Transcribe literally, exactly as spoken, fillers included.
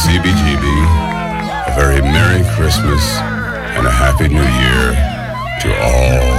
C B G B, a very Merry Christmas and a Happy New Year to all.